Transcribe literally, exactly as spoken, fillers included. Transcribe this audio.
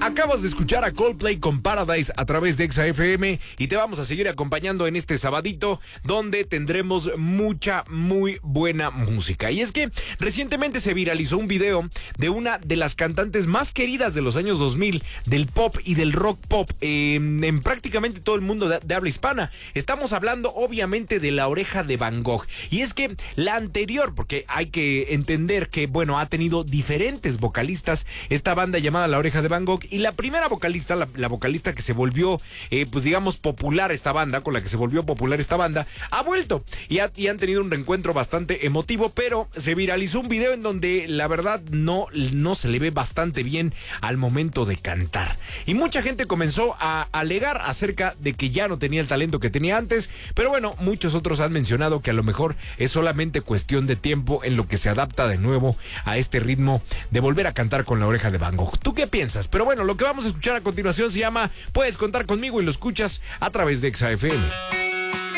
Acabas de escuchar a Coldplay con Paradise a través de Exa F M y te vamos a seguir acompañando en este sabadito donde tendremos mucha, muy buena música. Y es que recientemente se viralizó un video de una de las cantantes más queridas de los años dos mil, del pop y del rock pop, eh, en prácticamente todo el mundo de, de habla hispana. Estamos hablando obviamente de La Oreja de Van Gogh. Y es que la anterior, porque hay que entender que, bueno, ha tenido diferentes vocalistas esta banda llamada La Oreja de Van Gogh. Y la primera vocalista, la, la vocalista que se volvió, eh, pues digamos, popular esta banda, con la que se volvió popular esta banda, ha vuelto y, ha, y han tenido un reencuentro bastante emotivo, pero se viralizó un video en donde la verdad no, no se le ve bastante bien al momento de cantar. Y mucha gente comenzó a alegar acerca de que ya no tenía el talento que tenía antes, pero bueno, muchos otros han mencionado que a lo mejor es solamente cuestión de tiempo en lo que se adapta de nuevo a este ritmo de volver a cantar con La Oreja de Van Gogh. ¿Tú qué piensas? Pero bueno, lo que vamos a escuchar a continuación se llama Puedes contar conmigo y lo escuchas a través de Exa F M.